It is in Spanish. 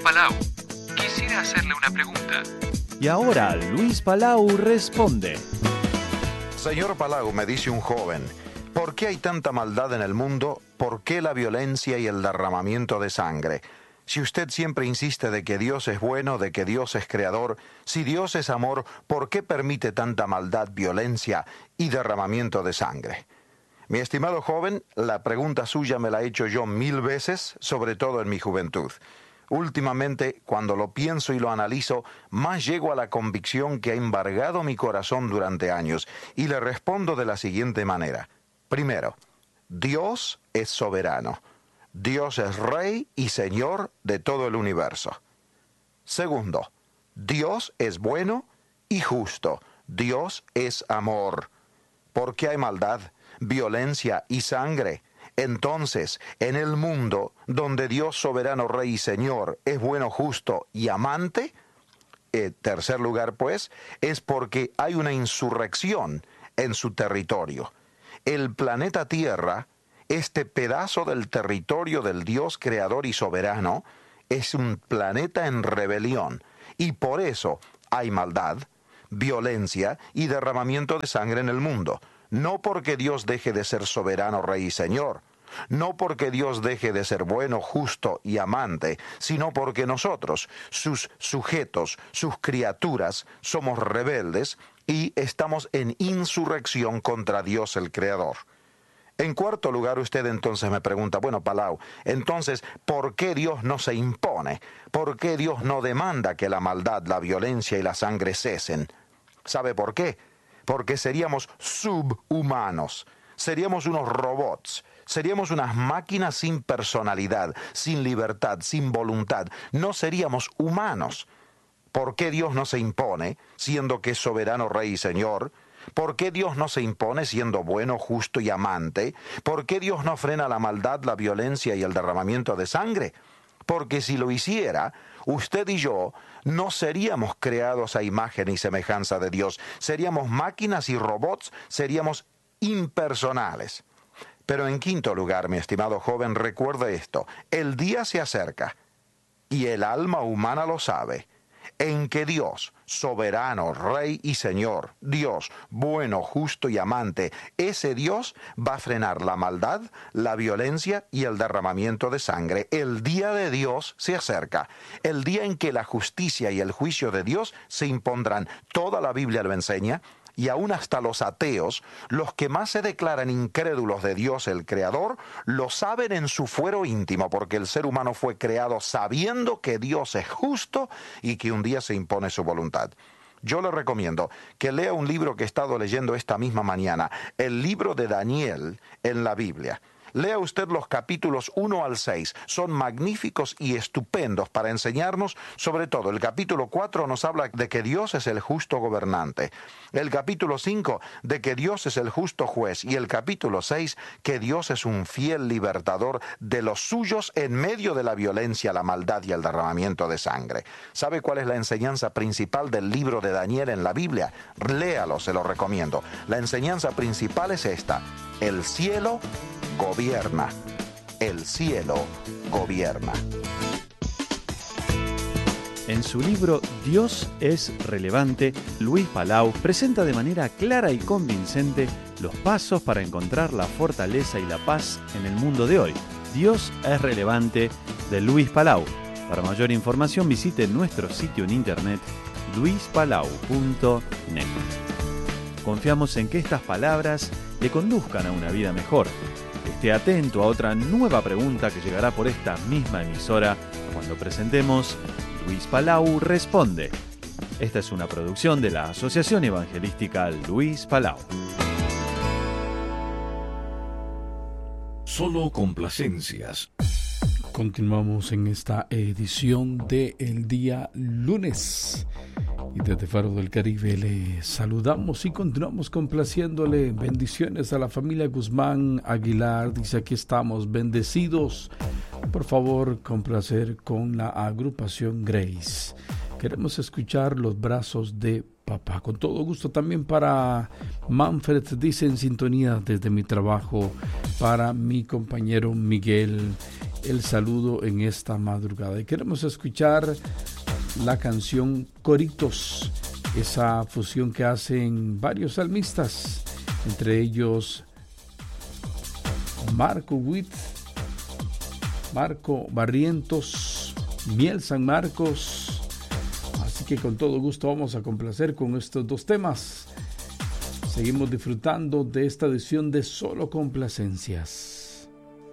Palau. Quisiera hacerle una pregunta. Y ahora Luis Palau responde. Señor Palau, me dice un joven, ¿por qué hay tanta maldad en el mundo? ¿Por qué la violencia y el derramamiento de sangre? Si usted siempre insiste de que Dios es bueno, de que Dios es creador, si Dios es amor, ¿por qué permite tanta maldad, violencia y derramamiento de sangre? Mi estimado joven, la pregunta suya me la he hecho yo 1000 veces, sobre todo en mi juventud. Últimamente, cuando lo pienso y lo analizo, más llego a la convicción que ha embargado mi corazón durante años, y le respondo de la siguiente manera. Primero, Dios es soberano. Dios es Rey y Señor de todo el universo. Segundo, Dios es bueno y justo. Dios es amor. ¿Por qué hay maldad, violencia y sangre? Entonces, en el mundo donde Dios soberano, Rey y Señor es bueno, justo y amante, en tercer lugar, pues, es porque hay una insurrección en su territorio. El planeta Tierra, este pedazo del territorio del Dios creador y soberano, es un planeta en rebelión, y por eso hay maldad, violencia y derramamiento de sangre en el mundo. No porque Dios deje de ser soberano, Rey y Señor, no porque Dios deje de ser bueno, justo y amante, sino porque nosotros, sus sujetos, sus criaturas, somos rebeldes y estamos en insurrección contra Dios el Creador. En cuarto lugar, usted entonces me pregunta, bueno, Palau, entonces, ¿por qué Dios no se impone? ¿Por qué Dios no demanda que la maldad, la violencia y la sangre cesen? ¿Sabe por qué? Porque seríamos subhumanos, seríamos unos robots, seríamos unas máquinas sin personalidad, sin libertad, sin voluntad, no seríamos humanos. ¿Por qué Dios no se impone, siendo que es soberano, Rey y Señor? ¿Por qué Dios no se impone siendo bueno, justo y amante? ¿Por qué Dios no frena la maldad, la violencia y el derramamiento de sangre? Porque si lo hiciera, usted y yo no seríamos creados a imagen y semejanza de Dios. Seríamos máquinas y robots, seríamos impersonales. Pero en quinto lugar, mi estimado joven, recuerde esto. El día se acerca, y el alma humana lo sabe, en que Dios, soberano, Rey y Señor, Dios, bueno, justo y amante, ese Dios va a frenar la maldad, la violencia y el derramamiento de sangre. El día de Dios se acerca, el día en que la justicia y el juicio de Dios se impondrán. Toda la Biblia lo enseña, y aún hasta los ateos, los que más se declaran incrédulos de Dios el Creador, lo saben en su fuero íntimo, porque el ser humano fue creado sabiendo que Dios es justo y que un día se impone su voluntad. Yo le recomiendo que lea un libro que he estado leyendo esta misma mañana, el libro de Daniel en la Biblia. Lea usted los capítulos 1 al 6, son magníficos y estupendos para enseñarnos, sobre todo el capítulo 4 nos habla de que Dios es el justo gobernante, el capítulo 5 de que Dios es el justo juez y el capítulo 6 que Dios es un fiel libertador de los suyos en medio de la violencia, la maldad y el derramamiento de sangre. ¿Sabe cuál es la enseñanza principal del libro de Daniel en la Biblia? Léalo, se lo recomiendo. La enseñanza principal es esta: el cielo gobierna. El cielo gobierna. En su libro Dios es relevante, Luis Palau presenta de manera clara y convincente los pasos para encontrar la fortaleza y la paz en el mundo de hoy. Dios es relevante, de Luis Palau. Para mayor información visite nuestro sitio en internet luispalau.net. Confiamos en que estas palabras le conduzcan a una vida mejor. Esté atento a otra nueva pregunta que llegará por esta misma emisora cuando presentemos Luis Palau Responde. Esta es una producción de la Asociación Evangelística Luis Palau. Solo complacencias. Continuamos en esta edición de el día lunes. Y desde Faro del Caribe le saludamos y continuamos complaciéndole. Bendiciones a la familia Guzmán Aguilar. Dice: aquí estamos bendecidos. Por favor, complacer con la agrupación Grace. Queremos escuchar Los brazos de papá. Con todo gusto también para Manfred, dice: en sintonía desde mi trabajo. Para mi compañero Miguel el saludo en esta madrugada. Y queremos escuchar la canción Coritos, esa fusión que hacen varios salmistas, entre ellos Marco Witt, Marco Barrientos, Miel San Marcos. Así que con todo gusto vamos a complacer con estos dos temas. Seguimos disfrutando de esta edición de Solo Complacencias.